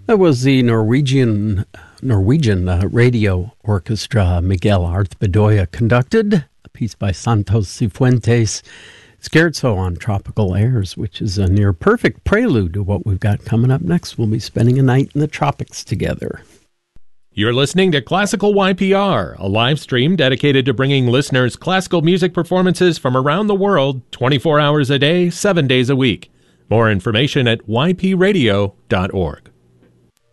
That was the Norwegian Radio Orchestra. Miguel Arth Bedoya conducted a piece by Santos Cifuentes, Scherzo on Tropical Airs, which is a near perfect prelude to what we've got coming up next. We'll be spending a night in the tropics together. You're listening to Classical YPR, a live stream dedicated to bringing listeners classical music performances from around the world 24 hours a day, 7 days a week. More information at ypradio.org.